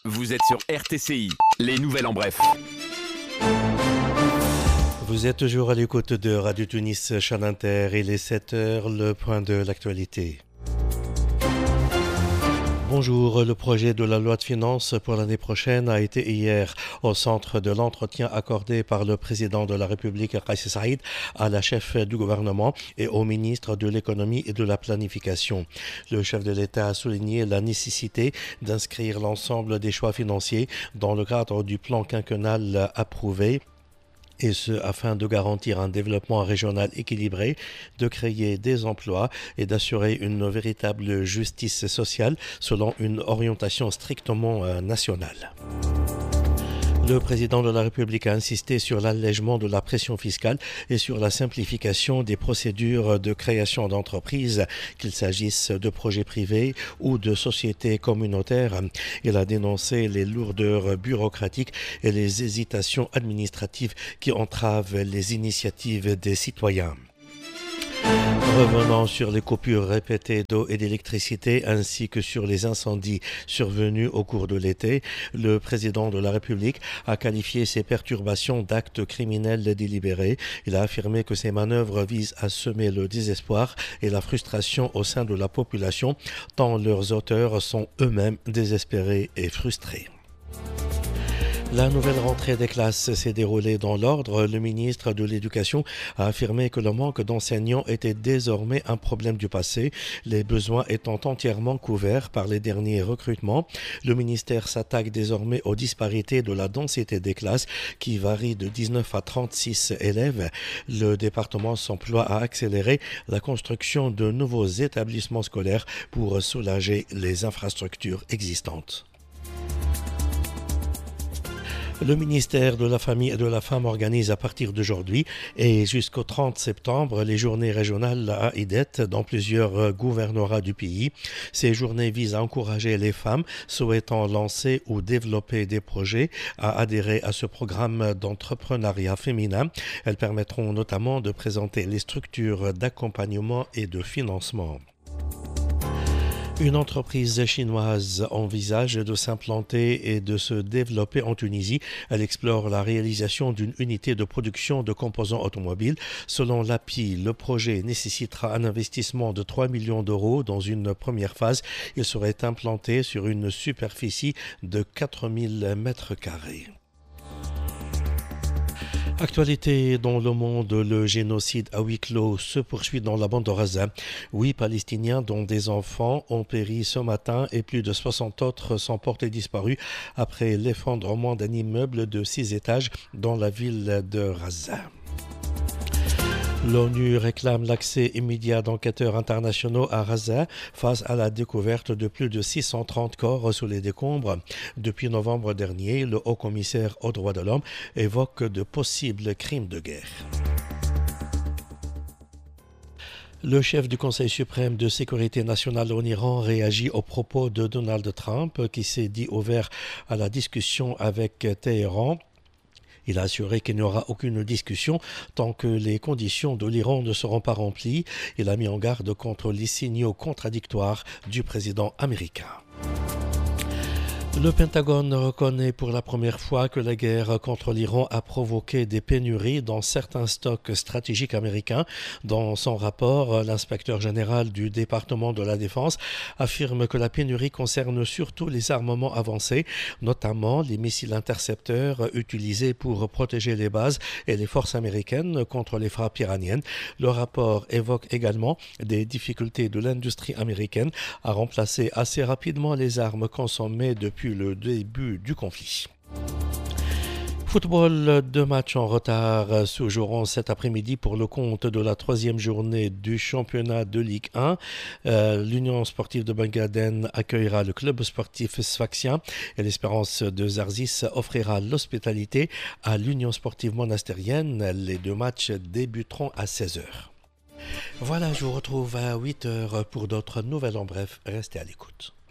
Vous êtes sur RTCI, les nouvelles en bref. Vous êtes toujours à l'écoute de Radio Tunis Chaîne Inter, il est 7h, le point de l'actualité. Bonjour, le projet de la loi de finances pour l'année prochaine a été hier au centre de l'entretien accordé par le président de la République, Kais Saïed, à la chef du gouvernement et au ministre de l'économie et de la planification. Le chef de l'État a souligné la nécessité d'inscrire l'ensemble des choix financiers dans le cadre du plan quinquennal approuvé, et ce afin de garantir un développement régional équilibré, de créer des emplois et d'assurer une véritable justice sociale selon une orientation strictement nationale. Le président de la République a insisté sur l'allègement de la pression fiscale et sur la simplification des procédures de création d'entreprises, qu'il s'agisse de projets privés ou de sociétés communautaires. Il a dénoncé les lourdeurs bureaucratiques et les hésitations administratives qui entravent les initiatives des citoyens. Revenant sur les coupures répétées d'eau et d'électricité ainsi que sur les incendies survenus au cours de l'été, le président de la République a qualifié ces perturbations d'actes criminels délibérés. Il a affirmé que ces manœuvres visent à semer le désespoir et la frustration au sein de la population, tant leurs auteurs sont eux-mêmes désespérés et frustrés. La nouvelle rentrée des classes s'est déroulée dans l'ordre. Le ministre de l'Éducation a affirmé que le manque d'enseignants était désormais un problème du passé, les besoins étant entièrement couverts par les derniers recrutements. Le ministère s'attaque désormais aux disparités de la densité des classes qui varient de 19 à 36 élèves. Le département s'emploie à accélérer la construction de nouveaux établissements scolaires pour soulager les infrastructures existantes. Le ministère de la Famille et de la Femme organise à partir d'aujourd'hui et jusqu'au 30 septembre les journées régionales à Idet dans plusieurs gouvernorats du pays. Ces journées visent à encourager les femmes souhaitant lancer ou développer des projets à adhérer à ce programme d'entrepreneuriat féminin. Elles permettront notamment de présenter les structures d'accompagnement et de financement. Une entreprise chinoise envisage de s'implanter et de se développer en Tunisie. Elle explore la réalisation d'une unité de production de composants automobiles. Selon l'API, le projet nécessitera un investissement de 3 millions d'euros dans une première phase. Il serait implanté sur une superficie de 4000 mètres carrés. Actualité dans le monde, le génocide à huis clos se poursuit dans la bande de Gaza. 8 Palestiniens, dont des enfants, ont péri ce matin et plus de 60 autres sont portés disparus après l'effondrement d'un immeuble de 6 étages dans la ville de Gaza. L'ONU réclame l'accès immédiat d'enquêteurs internationaux à Gaza face à la découverte de plus de 630 corps sous les décombres. Depuis novembre dernier, le haut-commissaire aux droits de l'homme évoque de possibles crimes de guerre. Le chef du Conseil suprême de sécurité nationale en Iran réagit aux propos de Donald Trump qui s'est dit ouvert à la discussion avec Téhéran. Il a assuré qu'il n'y aura aucune discussion tant que les conditions de l'Iran ne seront pas remplies. Il a mis en garde contre les signaux contradictoires du président américain. Le Pentagone reconnaît pour la première fois que la guerre contre l'Iran a provoqué des pénuries dans certains stocks stratégiques américains. Dans son rapport, l'inspecteur général du département de la Défense affirme que la pénurie concerne surtout les armements avancés, notamment les missiles intercepteurs utilisés pour protéger les bases et les forces américaines contre les frappes iraniennes. Le rapport évoque également des difficultés de l'industrie américaine à remplacer assez rapidement les armes consommées depuis le début du conflit. Football, 2 matchs en retard se joueront cet après-midi pour le compte de la 3e journée du championnat de Ligue 1. L'Union sportive de Bangaden accueillera le club sportif sfaxien et l'Espérance de Zarzis offrira l'hospitalité à l'Union sportive monastérienne. Les 2 matchs débuteront à 16h. Voilà, je vous retrouve à 8h pour d'autres nouvelles en bref. Restez à l'écoute.